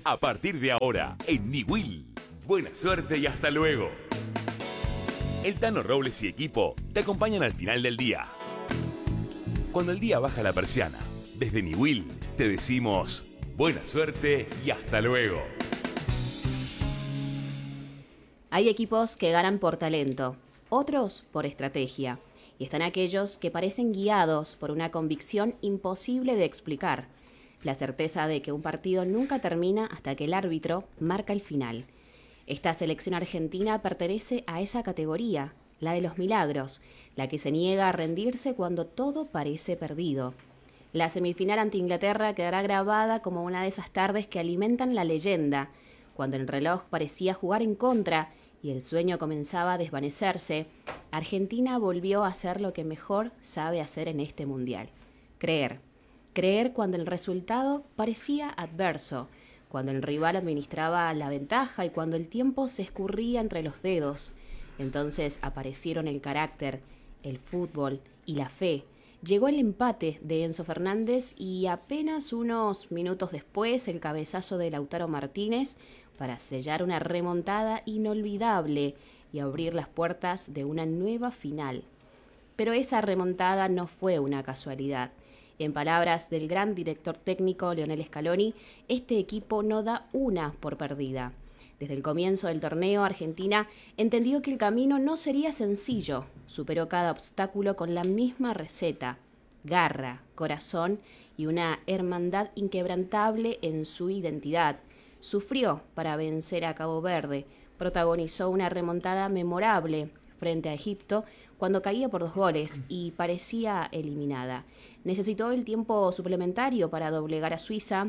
A partir de ahora, en Niwil. Buena suerte y hasta luego. El Tano Robles y equipo te acompañan al final del día. Cuando el día baja la persiana, desde Niwil te decimos buena suerte y hasta luego. Hay equipos que ganan por talento, otros por estrategia, y están aquellos que parecen guiados por una convicción imposible de explicar, la certeza de que un partido nunca termina hasta que el árbitro marca el final. Esta selección argentina pertenece a esa categoría, la de los milagros, la que se niega a rendirse cuando todo parece perdido. La semifinal ante Inglaterra quedará grabada como una de esas tardes que alimentan la leyenda, cuando el reloj parecía jugar en contra y el sueño comenzaba a desvanecerse. Argentina volvió a hacer lo que mejor sabe hacer en este mundial: creer. Creer cuando el resultado parecía adverso, cuando el rival administraba la ventaja y cuando el tiempo se escurría entre los dedos. Entonces aparecieron el carácter, el fútbol y la fe. Llegó el empate de Enzo Fernández y apenas unos minutos después el cabezazo de Lautaro Martínez para sellar una remontada inolvidable y abrir las puertas de una nueva final. Pero esa remontada no fue una casualidad. En palabras del gran director técnico Lionel Scaloni, este equipo no da una por perdida. Desde el comienzo del torneo, Argentina entendió que el camino no sería sencillo. Superó cada obstáculo con la misma receta: garra, corazón y una hermandad inquebrantable en su identidad. Sufrió para vencer a Cabo Verde, protagonizó una remontada memorable frente a Egipto cuando caía por 2 goles y parecía eliminada. Necesitó el tiempo suplementario para doblegar a Suiza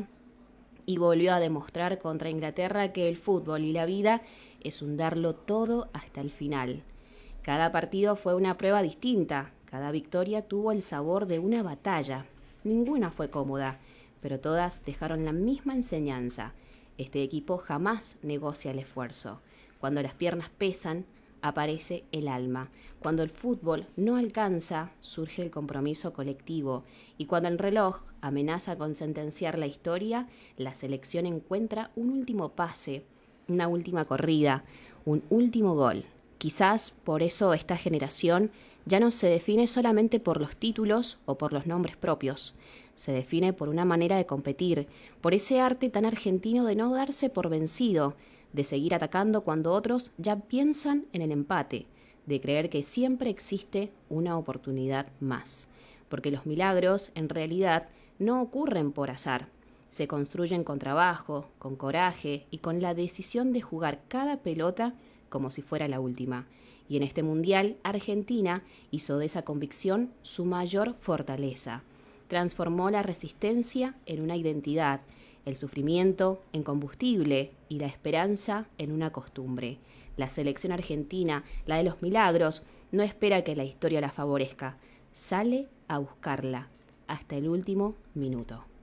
y volvió a demostrar contra Inglaterra que el fútbol y la vida es un darlo todo hasta el final. Cada partido fue una prueba distinta, cada victoria tuvo el sabor de una batalla. Ninguna fue cómoda, pero todas dejaron la misma enseñanza: este equipo jamás negocia el esfuerzo. Cuando las piernas pesan, aparece el alma. Cuando el fútbol no alcanza, surge el compromiso colectivo. Y cuando el reloj amenaza con sentenciar la historia, la selección encuentra un último pase, una última corrida, un último gol. Quizás por eso esta generación ya no se define solamente por los títulos o por los nombres propios. Se define por una manera de competir, por ese arte tan argentino de no darse por vencido, de seguir atacando cuando otros ya piensan en el empate, de creer que siempre existe una oportunidad más. Porque los milagros, en realidad, no ocurren por azar. Se construyen con trabajo, con coraje y con la decisión de jugar cada pelota como si fuera la última. Y en este mundial, Argentina hizo de esa convicción su mayor fortaleza. Transformó la resistencia en una identidad, el sufrimiento en combustible y la esperanza en una costumbre. La selección argentina, la de los milagros, no espera que la historia la favorezca. Sale a buscarla hasta el último minuto.